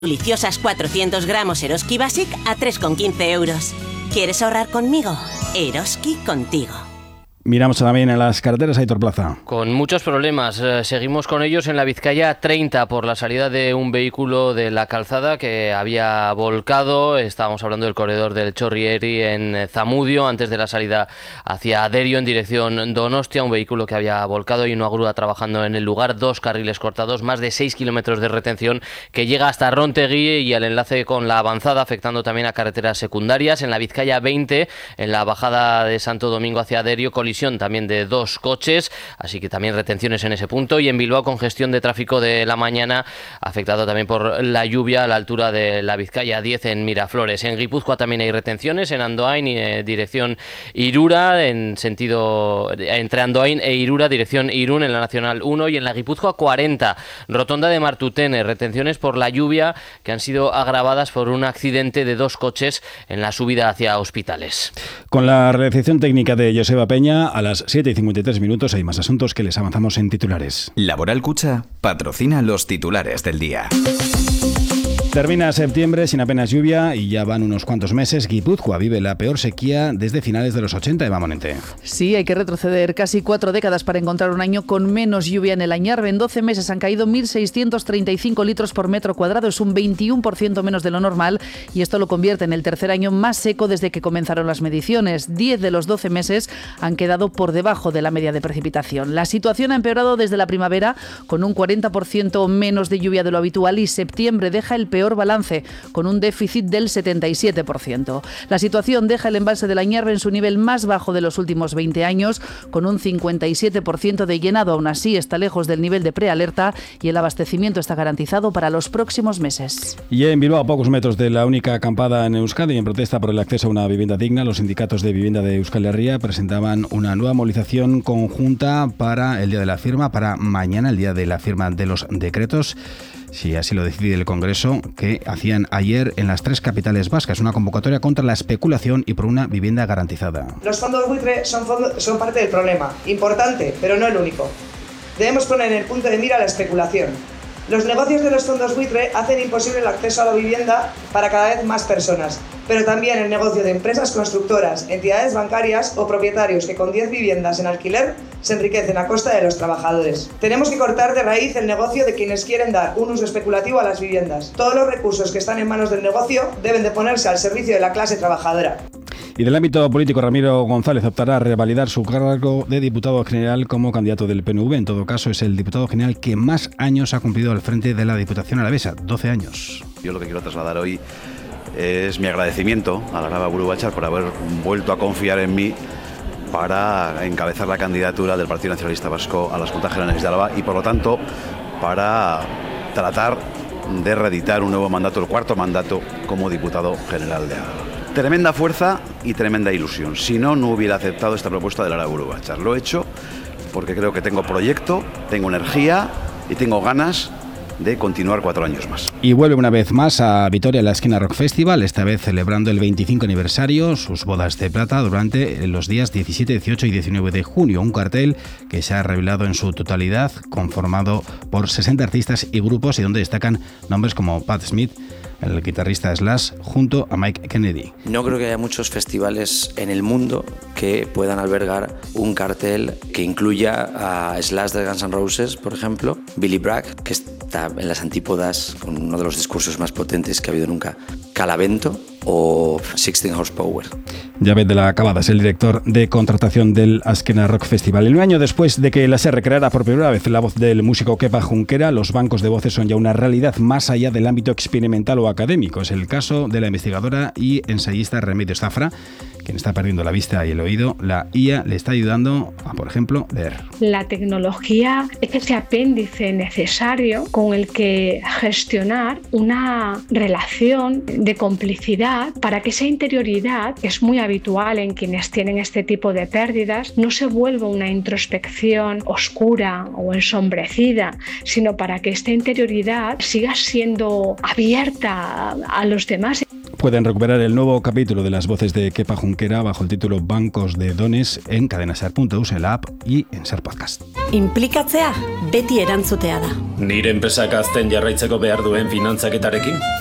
Deliciosas 400 gramos Eroski Basic a 3,15 euros. ¿Quieres ahorrar conmigo? Eroski contigo. Miramos también en las carreteras, Aitor Plaza. Con muchos problemas. Seguimos con ellos en la Vizcaya 30 por la salida de un vehículo de la calzada que había volcado. Estábamos hablando del corredor del Chorrieri en Zamudio, antes de la salida hacia Derio en dirección Donostia. Un vehículo que había volcado y una grúa trabajando en el lugar. 2 carriles cortados, más de 6 kilómetros de retención que llega hasta Rontegui y al enlace con la avanzada, afectando también a carreteras secundarias. En la Vizcaya 20, en la bajada de Santo Domingo hacia Derio, colisión también de 2 coches, así que también retenciones en ese punto. Y en Bilbao, congestión de tráfico de la mañana, afectado también por la lluvia a la altura de la Vizcaya 10 en Miraflores. En Guipúzcoa también hay retenciones, en Andoain y dirección Irura, en sentido entre Andoain e Irura, dirección Irún en la Nacional 1, y en la Guipúzcoa 40, rotonda de Martutene, retenciones por la lluvia que han sido agravadas por un accidente de 2 coches en la subida hacia Hospitales. Con la realización técnica de Joseba Peña, a las 7:53 hay más asuntos que les avanzamos en titulares. Laboral Cucha patrocina los titulares del día. Termina septiembre sin apenas lluvia y ya van unos cuantos meses. Guipúzcoa vive la peor sequía desde finales de los 80, Eva Monente. Sí, hay que retroceder casi 4 décadas para encontrar un año con menos lluvia en el Añarbe. En 12 meses han caído 1.635 litros por metro cuadrado. Es un 21% menos de lo normal y esto lo convierte en el tercer año más seco desde que comenzaron las mediciones. 10 de los 12 meses han quedado por debajo de la media de precipitación. La situación ha empeorado desde la primavera, con un 40% menos de lluvia de lo habitual, y septiembre deja el peor balance, con un déficit del 77%. La situación deja el embalse del Añarbe en su nivel más bajo de los últimos 20 años, con un 57% de llenado. Aún así, está lejos del nivel de prealerta y el abastecimiento está garantizado para los próximos meses. Y en Bilbao, a pocos metros de la única acampada en Euskadi, en protesta por el acceso a una vivienda digna, los sindicatos de vivienda de Euskal Herria presentaban una nueva movilización conjunta para el día de la firma, para mañana, el día de la firma de los decretos, si así lo decide el Congreso, que hacían ayer en las 3 capitales vascas, una convocatoria contra la especulación y por una vivienda garantizada. Los fondos buitre son parte del problema, importante, pero no el único. Debemos poner en el punto de mira la especulación. Los negocios de los fondos buitre hacen imposible el acceso a la vivienda para cada vez más personas, pero también el negocio de empresas constructoras, entidades bancarias o propietarios que con 10 viviendas en alquiler se enriquecen a costa de los trabajadores. Tenemos que cortar de raíz el negocio de quienes quieren dar un uso especulativo a las viviendas. Todos los recursos que están en manos del negocio deben de ponerse al servicio de la clase trabajadora. Y del ámbito político, Ramiro González optará a revalidar su cargo de diputado general como candidato del PNV. En todo caso, es el diputado general que más años ha cumplido al frente de la Diputación Alavesa, 12 años. Yo lo que quiero trasladar hoy es mi agradecimiento a la Araba Buru Batzar por haber vuelto a confiar en mí para encabezar la candidatura del Partido Nacionalista Vasco a las Juntas Generales de Álava y, por lo tanto, para tratar de reeditar un nuevo mandato, el 4º mandato como diputado general de Álava. Tremenda fuerza y tremenda ilusión. Si no, no hubiera aceptado esta propuesta de Lara Buru Batzar. Lo he hecho porque creo que tengo proyecto, tengo energía y tengo ganas de continuar 4 años más. Y vuelve una vez más a Vitoria la Esquena Rock Festival, esta vez celebrando el 25 aniversario, sus bodas de plata, durante los días 17, 18 y 19 de junio. Un cartel que se ha revelado en su totalidad, conformado por 60 artistas y grupos, y donde destacan nombres como Pat Smith, el guitarrista Slash, junto a Mike Kennedy. No creo que haya muchos festivales en el mundo que puedan albergar un cartel que incluya a Slash de Guns N' Roses, por ejemplo, Billy Bragg, que está en las antípodas con uno de los discursos más potentes que ha habido nunca, Calavento o 16 Horsepower. Javed de la Cabada es el director de contratación del Azkena Rock Festival. Un año después de que la SER recreara por primera vez la voz del músico Kepa Junquera, los bancos de voces son ya una realidad más allá del ámbito experimental o académico. Es el caso de la investigadora y ensayista Remedios Zafra, quien está perdiendo la vista y el oído. La IA le está ayudando a, por ejemplo, leer. La tecnología es ese apéndice necesario con el que gestionar una relación de complicidad para que esa interioridad, que es muy habitual en quienes tienen este tipo de pérdidas, no se vuelva una introspección oscura o ensombrecida, sino para que esta interioridad siga siendo abierta a los demás. pueden recuperar el nuevo capítulo de las voces de Kepa Junquera bajo el título Bancos de Dones en cadenaser.eus, en la app y en Ser Podcast. Inplikatzea beti erantzutea da. Nire enpresak azten jarraitzeko behar duen finantzaketarekin?